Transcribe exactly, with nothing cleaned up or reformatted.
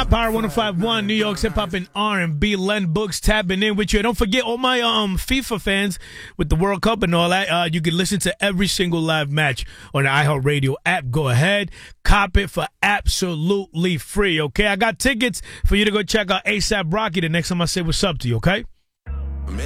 Power one oh five point one, New York's hip hop and R and B. Len Books tapping in with you. And don't forget, all my um FIFA fans with the World Cup and all that, uh, you can listen to every single live match on the iHeartRadio app. Go ahead, cop it for absolutely free, okay? I got tickets for you to go check out ASAP Rocky the next time I say what's up to you, okay?